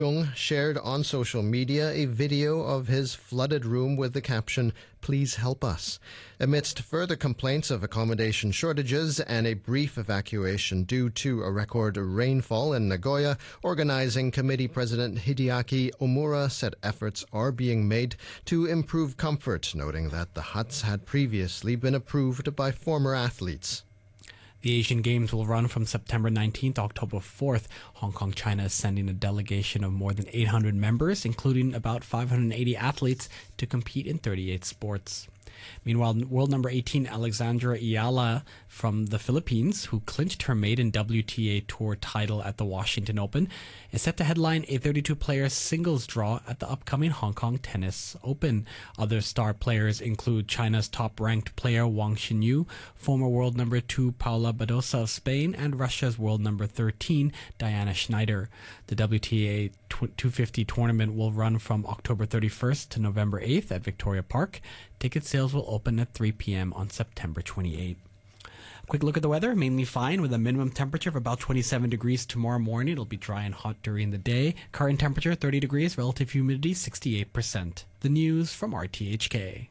Jung shared on social media a video of his flooded room with the caption, "Please help us." Amidst further complaints of accommodation shortages and a brief evacuation due to a record rainfall in Nagoya, organizing committee president Hideaki Omura said efforts are being made to improve comfort, noting that the huts had previously been approved by former athletes. The Asian Games will run from September 19th to October 4th. Hong Kong, China is sending a delegation of more than 800 members, including about 580 athletes, to compete in 38 sports. Meanwhile, world number 18 Alexandra Ayala from the Philippines, who clinched her maiden WTA Tour title at the Washington Open, is set to headline a 32-player singles draw at the upcoming Hong Kong Tennis Open. Other star players include China's top-ranked player Wang Xinyu, former world number 2 Paula Badosa of Spain, and Russia's world number 13 Diana Schneider. The WTA 250 tournament will run from October 31st to November 8th at Victoria Park. Ticket sales will open at 3 p.m. on September 28th. Quick look at the weather. Mainly fine with a minimum temperature of about 27 degrees tomorrow morning. It'll be dry and hot during the day. Current temperature 30 degrees, relative humidity 68%. The news from RTHK.